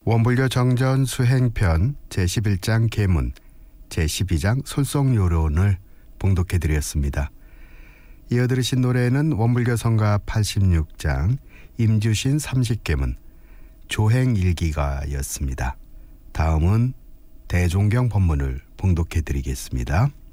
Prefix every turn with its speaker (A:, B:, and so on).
A: 원불교 정전 수행편 제11장 계문, 제12장 솔송요론을 봉독해드렸습니다. 이어 들으신 노래는 원불교 성가 86장 임주신 30계문 조행일기가였습니다. 다음은 대종경 법문을 봉독해드리겠습니다.